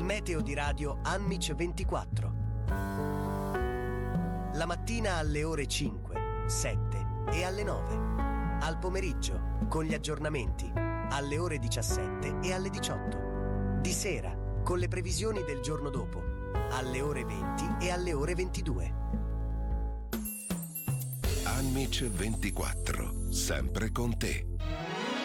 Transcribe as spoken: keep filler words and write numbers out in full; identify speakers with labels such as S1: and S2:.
S1: Il meteo di radio Anmic ventiquattro. La mattina alle ore cinque, sette e alle nove. Al pomeriggio, con gli aggiornamenti, alle ore diciassette e alle diciotto. Di sera, con le previsioni del giorno dopo, alle ore venti e alle ore ventidue.
S2: Anmic ventiquattro, sempre con te.